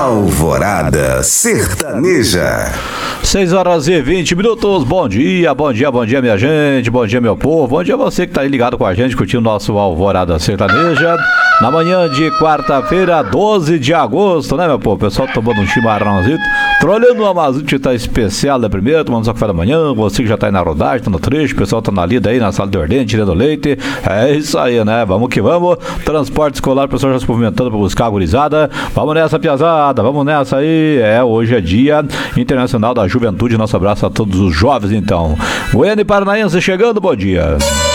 Alvorada Sertaneja. 6h20. Bom dia, minha gente. Bom dia, meu povo. Bom dia a você que tá aí ligado com a gente, curtindo nosso Alvorada Sertaneja. Na manhã de quarta-feira, 12 de agosto, né, meu povo? O pessoal tomando um chimarrãozinho, trolhando uma mazute, tá especial da primeira, tomando só café da manhã. Você que já tá aí na rodagem, tá no trecho, o pessoal tá na lida aí, na sala de ordem, tirando leite. É isso aí, né? Vamos que vamos. Transporte escolar, o pessoal já se movimentando pra buscar a gurizada. Vamos nessa, piazada, vamos nessa aí. Hoje é Dia Internacional da Juventude. Nosso abraço a todos os jovens, então. Goiânia e Paranaense chegando, bom dia.